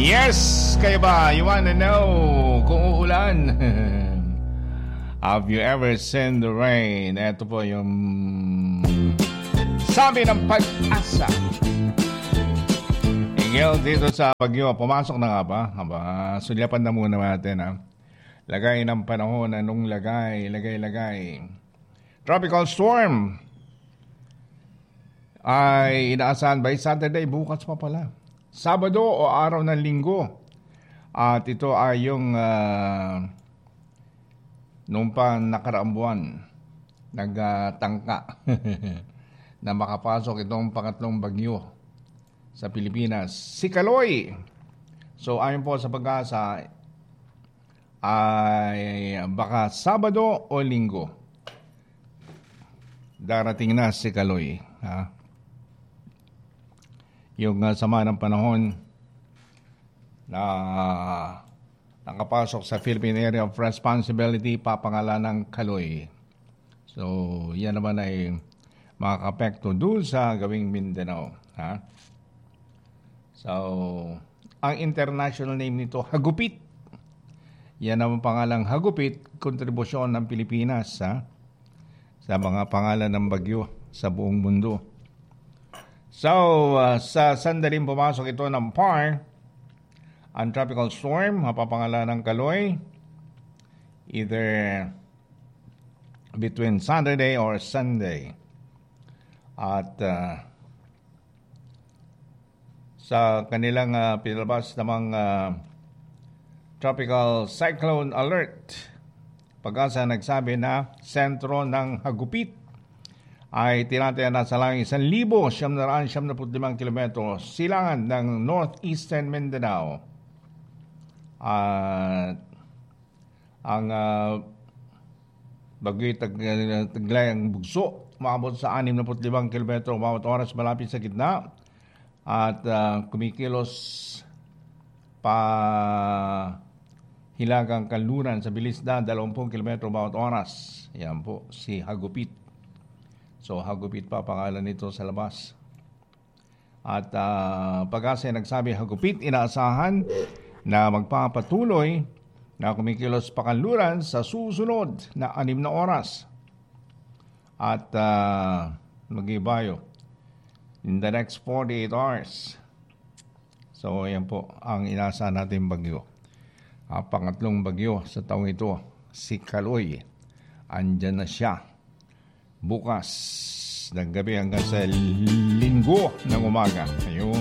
Yes! Kayo ba? You wanna know kung uulan? Have you ever seen the rain? Ito po yung sabi ng pag-asa. Ingil dito sa Bagyo. Pumasok na nga ba? Sulyapan na muna natin, ha? Lagay ng panahon. Anong lagay? Lagay. Tropical storm ay inaasahan by Saturday. Bukas pa pala. Sabado o araw ng Linggo. At ito ay yung noong pa nakaraang buwan nagtangka na makapasok itong pangatlong bagyo sa Pilipinas. Si Kaloy. So ayon po sa pag-asa ay baka Sabado o Linggo darating na si Kaloy. Yung sama ng panahon na nakapasok sa Philippine Area of Responsibility, papangalan ng Kaloy. So, yan naman ay makakapekto doon sa gawing Mindanao. So, ang international name nito, Hagupit. Yan ang pangalang Hagupit, kontribusyon ng Pilipinas sa mga pangalan ng bagyo sa buong mundo. So, sa sandaling pumasok ito ng PAR, ang tropical storm, mapapangalan ng Kaloy, either between Saturday or Sunday. At sa kanilang pinalabas namang tropical cyclone alert, pag-asa nagsabi na sentro ng Hagupit ay tinataya na sa langit 1,775 kilometro silangan ng northeastern Mindanao. Ang bagyo'y taglay ang bugso, umabot sa 65 kilometro bawat oras malapit sa gitna at kumikilos pa hilagang kanluran sa bilis na 20 kilometro bawat oras. Yan po si Hagupit. So, Hagupit pa pangalan nito sa labas. At pag-asa nagsabi, Hagupit inaasahan na magpapatuloy na kumikilos pakanluran sa susunod na 6 na oras. At mag-ibayo in the next 48 hours. So, yan po ang inaasahan natin bagyo. Pangatlong bagyo sa taong ito, si Kaloy. Andyan na siya. Bukas ng gabi hanggang sa Linggo ng umaga. Ayun.